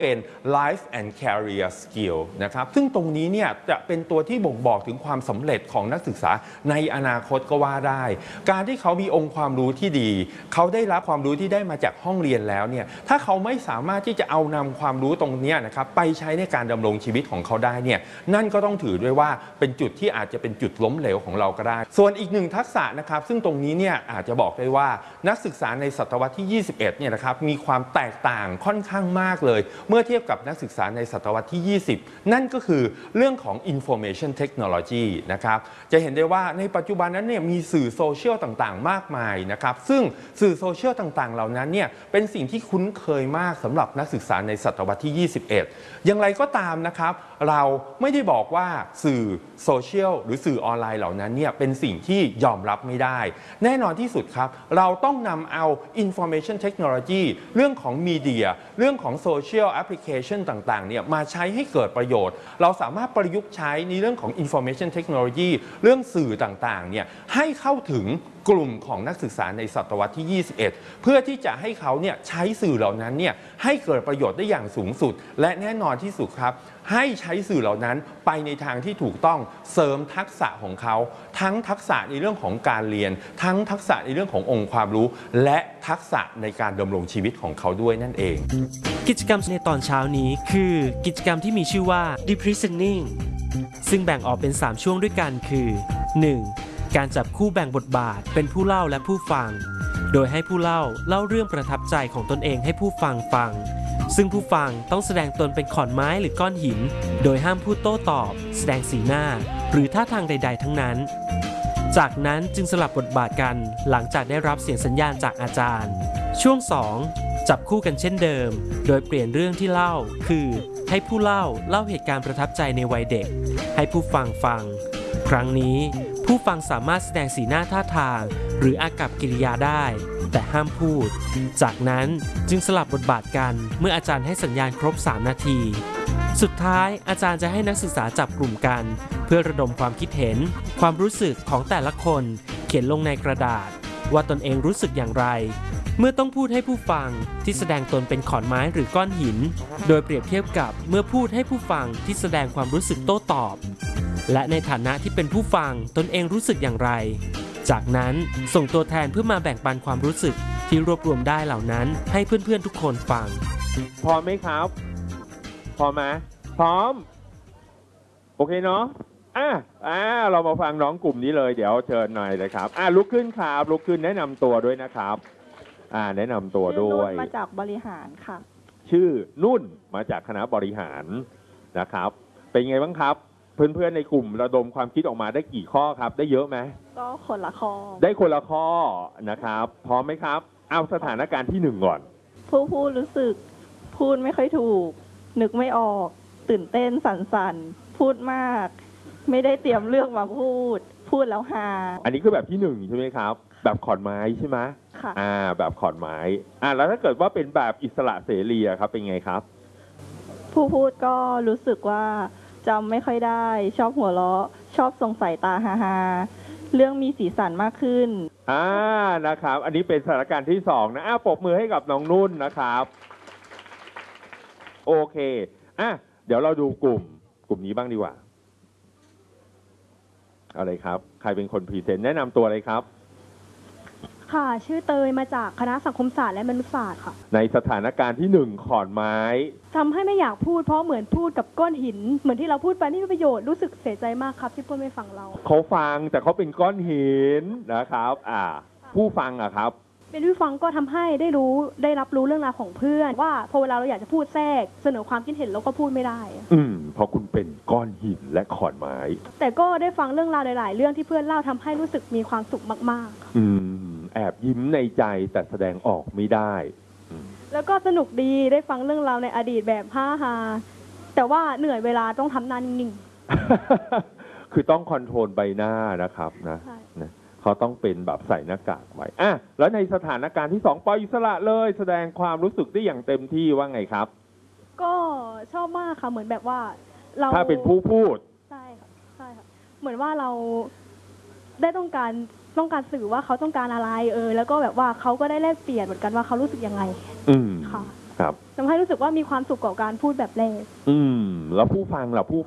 เป็น life and career skill นะครับซึ่งตรงนี้เนี่ยจะเป็นตัวที่บ่งบอกถึงความสำเร็จของนักศึกษาในอนาคตก็ว่าได้การที่เขามีองค์ความรู้ที่ดีเขาได้รับความรู้ที่ได้มาจากห้องเรียนแล้วเนี่ยถ้าเขาไม่สามารถที่จะเอานำความรู้ตรงนี้นะครับไปใช้ในการดำรงชีวิตของเขาได้เนี่ยนั่นก็ต้องถือด้วยว่าเป็นจุดที่อาจจะเป็นจุดล้มเหลวของเราก็ได้ส่วนอีกหนึ่งทักษะนะครับซึ่งตรงนี้เนี่ยอาจจะบอกได้ว่านักศึกษาในศตวรรษที่ 21เนี่ยนะครับมีความแตกต่างค่อนข้างมากเลยเมื่อเทียบกับนักศึกษาในศตวรรษที่ 20นั่นก็คือเรื่องของ information technology นะครับจะเห็นได้ว่าในปัจจุบันนั้นเนี่ยมีสื่อโซเชียลต่างๆมากมายนะครับซึ่งสื่อโซเชียลต่างๆเหล่านั้นเนี่ยเป็นสิ่งที่คุ้นเคยมากสำหรับนักศึกษาในศตวรรษที่ 21อย่างไรก็ตามนะครับเราไม่ได้บอกว่าสื่อโซเชียลหรือสื่อออนไลน์เหล่านั้นเนี่ยเป็นสิ่งที่ยอมรับไม่ได้แน่นอนที่สุดครับเราต้องนำเอา information technology เรื่องของมีเดียเรื่องของโซเชียลแอปพลิเคชันต่างๆเนี่ยมาใช้ให้เกิดประโยชน์เราสามารถประยุกต์ใช้ในเรื่องของ information technology เรื่องสื่อต่างๆเนี่ยให้เข้าถึงกลุ่มของนักศึกษาในศตวรรษที่ 21เพื่อที่จะให้เขาเนี่ยใช้สื่อเหล่านั้นเนี่ยให้เกิดประโยชน์ได้อย่างสูงสุดและแน่นอนที่สุดครับให้ใช้สื่อเหล่านั้นไปในทางที่ถูกต้องเสริมทักษะของเขาทั้งทักษะในเรื่องของการเรียนทั้งทักษะในเรื่องขององค์ความรู้และทักษะในการดำรงชีวิตของเขาด้วยนั่นเองกิจกรรมในตอนเช้านี้คือกิจกรรมที่มีชื่อว่า Deep Listening ซึ่งแบ่งออกเป็น3ช่วงด้วยกันคือ 1. การจับคู่แบ่งบทบาทเป็นผู้เล่าและผู้ฟังโดยให้ผู้เล่าเรื่องประทับใจของตนเองให้ผู้ฟังซึ่งผู้ฟังต้องแสดงตนเป็นขอนไม้หรือก้อนหินโดยห้ามพูดโต้ตอบแสดงสีหน้าหรือท่าทางใดๆทั้งนั้นจากนั้นจึงสลับบทบาทกันหลังจากได้รับเสียงสัญญาณจากอาจารย์ช่วง 2 จับคู่กันเช่นเดิมโดยเปลี่ยนเรื่องที่เล่าคือให้ผู้เล่าเหตุการณ์ประทับใจในวัยเด็กให้ผู้ฟังครั้งนี้ผู้ฟังสามารถแสดงสีหน้าท่าทางหรืออากัปกิริยาได้แต่ห้ามพูดจากนั้นจึงสลับบทบาทกันเมื่ออาจารย์ให้สัญญาณครบ3นาทีสุดท้ายอาจารย์จะให้นักศึกษาจับกลุ่มกันเพื่อระดมความคิดเห็นความรู้สึกของแต่ละคนเขียนลงในกระดาษว่าตนเองรู้สึกอย่างไรเมื่อต้องพูดให้ผู้ฟังที่แสดงตนเป็นขอนไม้หรือก้อนหินโดยเปรียบเทียบกับเมื่อพูดให้ผู้ฟังที่แสดงความรู้สึกโต้ตอบและในฐานะที่เป็นผู้ฟังตนเองรู้สึกอย่างไรจากนั้นส่งตัวแทนเพื่อมาแบ่งปันความรู้สึกที่รวบรวมได้เหล่านั้นให้เพื่อนๆทุกคนฟังพร้อมไหมครับพร้อมไหมพร้อมโอเคเนาะเรามาฟังน้องกลุ่มนี้เลยเดี๋ยวเชิญหน่อยเลยครับลุกขึ้นครับลุกขึ้นแนะนำตัวด้วยนะครับแนะนำตัวด้วยมาจากบริหารค่ะชื่อนุ่นมาจากคณะบริหารนะครับเป็นไงบ้างครับเพื่อนๆในกลุ่มระดมความคิดออกมาได้กี่ข้อครับได้เยอะไหมก็คนละข้อได้คนละข้อนะครับพร้อมไหมครับเอาสถานการณ์ที่1ก่อนผู้พูดรู้สึกพูดไม่ค่อยถูกนึกไม่ออกตื่นเต้นสั่นๆพูดมากไม่ได้เตรียมเรื่องมาพูดแล้วฮาอันนี้คือแบบที่1ใช่ไหมครับแบบขอนไม้ใช่ไหมค่ะแบบขอนไม้แล้วถ้าเกิดว่าเป็นแบบอิสระเสรีครับเป็นไงครับผู้พูดก็รู้สึกว่าจำไม่ค่อยได้ชอบหัวเราะชอบส่งสายตาฮาเรื่องมีสีสันมากขึ้นนะครับอันนี้เป็นสถานการณ์ที่2นะปรบมือให้กับน้องนุ่นนะครับโอเคเดี๋ยวเราดูกลุ่มนี้บ้างดีกว่าอะไรครับใครเป็นคนพรีเซนต์แนะนำตัวเลยครับค่ะชื่อเตยมาจากคณะสังคมศาสตร์และมนุษยศาสตร์ค่ะในสถานการณ์ที่1ขอนไม้ทำให้ไม่อยากพูดเพราะเหมือนพูดกับก้อนหินเหมือนที่เราพูดไปไม่มีประโยชน์รู้สึกเสียใจมากครับที่เพื่อนไม่ฟังเราเขาฟังแต่เขาเป็นก้อนหินนะครับผู้ฟังครับเป็นผู้ฟังก็ทำให้ได้รับรู้เรื่องราวของเพื่อนว่าพอเวลาเราอยากจะพูดแทรกเสนอความคิดเห็นเราก็พูดไม่ได้เพราะคุณเป็นก้อนหินและขอนไม้แต่ก็ได้ฟังเรื่องราวหลายๆเรื่องที่เพื่อนเล่าทำให้รู้สึกมีความสุขมากๆแอบยิ้มในใจแต่แสดงออกไม่ได้แล้วก็สนุกดีได้ฟังเรื่องราวในอดีตแบบฮาๆแต่ว่าเหนื่อยเวลาต้องทำหน้านิ่งๆคือต้องคอนโทรลใบหน้านะครับนะเขาต้องเป็นแบบใส่หน้ากากไว้แล้วในสถานการณ์ที่2ปล่อยอิสระเลยแสดงความรู้สึกได้อย่างเต็มที่ว่าไงครับก็ชอบมากค่ะเหมือนแบบว่าเราถ้าเป็นผู้พูดใช่ค่ะเหมือนว่าเราได้ต้องการสื่อว่าเขาต้องการอะไรแล้วก็แบบว่าเขาก็ได้แลกเปลี่ยนเหมือนกันว่าเขารู้สึกยังไงค่ะครับทำให้รู้สึกว่ามีความสุขกับการพูดแบบแรกแล้วผู้ฟังล่ะผู้